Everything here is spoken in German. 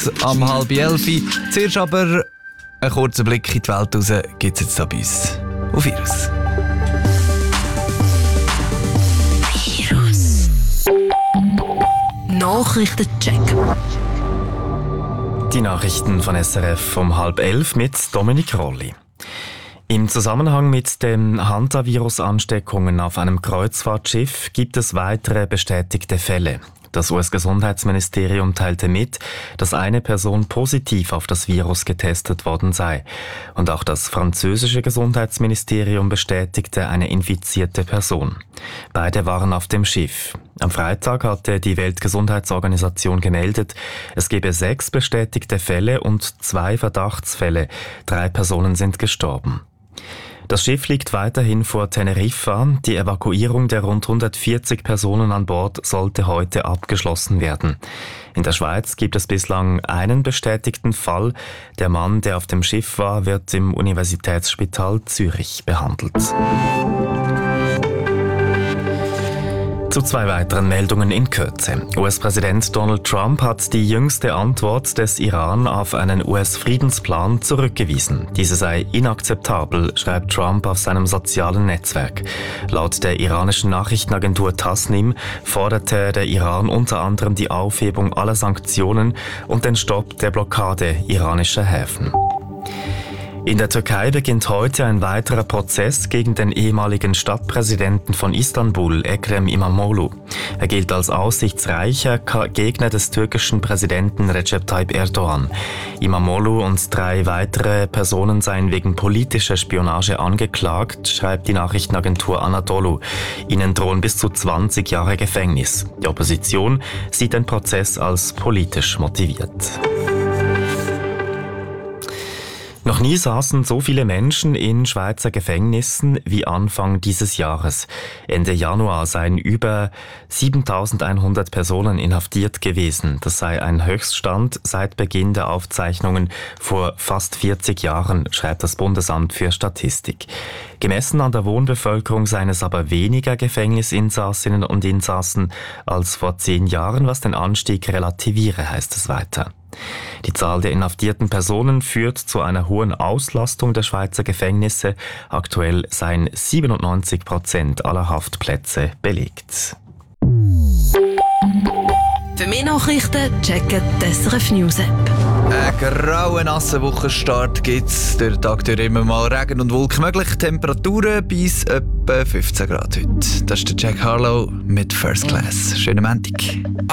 Virus am 10:30. Zuerst aber einen kurzen Blick in die Welt raus gibt es jetzt hier bei uns auf Virus. Nachrichtencheck. Die Nachrichten von SRF um 10:30 mit Dominik Rolli. Im Zusammenhang mit den Hantavirus-Ansteckungen auf einem Kreuzfahrtschiff gibt es weitere bestätigte Fälle. Das US-Gesundheitsministerium teilte mit, dass eine Person positiv auf das Virus getestet worden sei. Und auch das französische Gesundheitsministerium bestätigte eine infizierte Person. Beide waren auf dem Schiff. Am Freitag hatte die Weltgesundheitsorganisation gemeldet, es gebe 6 bestätigte Fälle und 2 Verdachtsfälle. 3 Personen sind gestorben. Das Schiff liegt weiterhin vor Teneriffa. Die Evakuierung der rund 140 Personen an Bord sollte heute abgeschlossen werden. In der Schweiz gibt es bislang einen bestätigten Fall. Der Mann, der auf dem Schiff war, wird im Universitätsspital Zürich behandelt. Zu 2 weiteren Meldungen in Kürze. US-Präsident Donald Trump hat die jüngste Antwort des Iran auf einen US-Friedensplan zurückgewiesen. Diese sei inakzeptabel, schreibt Trump auf seinem sozialen Netzwerk. Laut der iranischen Nachrichtenagentur Tasnim forderte der Iran unter anderem die Aufhebung aller Sanktionen und den Stopp der Blockade iranischer Häfen. In der Türkei beginnt heute ein weiterer Prozess gegen den ehemaligen Stadtpräsidenten von Istanbul, Ekrem İmamoğlu. Er gilt als aussichtsreicher Gegner des türkischen Präsidenten Recep Tayyip Erdogan. İmamoğlu und 3 weitere Personen seien wegen politischer Spionage angeklagt, schreibt die Nachrichtenagentur Anadolu. Ihnen drohen bis zu 20 Jahre Gefängnis. Die Opposition sieht den Prozess als politisch motiviert. Noch nie saßen so viele Menschen in Schweizer Gefängnissen wie Anfang dieses Jahres. Ende Januar seien über 7.100 Personen inhaftiert gewesen. Das sei ein Höchststand seit Beginn der Aufzeichnungen vor fast 40 Jahren, schreibt das Bundesamt für Statistik. Gemessen an der Wohnbevölkerung seien es aber weniger Gefängnisinsassinnen und Insassen als vor 10 Jahren, was den Anstieg relativiere, heißt es weiter. Die Zahl der inhaftierten Personen führt zu einer hohen Auslastung der Schweizer Gefängnisse. Aktuell seien 97% aller Haftplätze belegt. Für mehr Nachrichten checken die SRF News App. Einen grauen, nassen Wochenstart gibt es. Durch den Tag durch immer mal Regen und Wolken möglich. Temperaturen bis etwa 15 Grad heute. Das ist der Jack Harlow mit First Class. Schönen Montag.